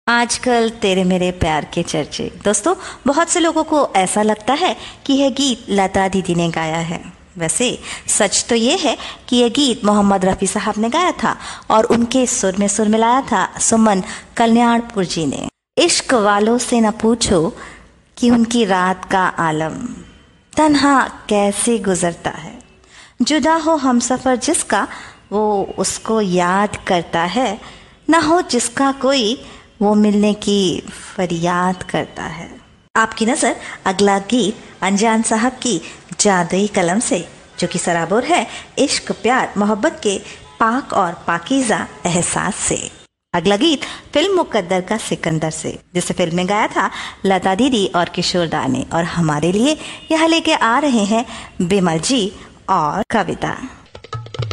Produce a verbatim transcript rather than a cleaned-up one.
आजकल तेरे मेरे प्यार के चर्चे। दोस्तों, बहुत से लोगों को ऐसा लगता है कि यह गीत लता दीदी ने गाया है। वैसे सच तो ये है कि यह गीत मोहम्मद रफ़ी साहब ने गाया था और उनके सुर में सुर मिलाया था सुमन कल्याणपुर जी ने। इश्क वालों से न पूछो कि उनकी रात का आलम तन्हा कैसे गुजरता है, जुदा हो हमसफर जिसका वो उसको याद करता है, न हो जिसका कोई वो मिलने की फरियाद करता है। आपकी नजर अगला गीत अनजान साहब की जादुई कलम से, जो कि सराबोर है इश्क प्यार मोहब्बत के पाक और पाकीज़ा एहसास से। अगला गीत फिल्म मुकद्दर का सिकंदर से, जिसे फिल्म में गाया था लता दीदी और किशोर दा ने। और हमारे लिए यह लेके आ रहे हैं बिमल जी और कविता।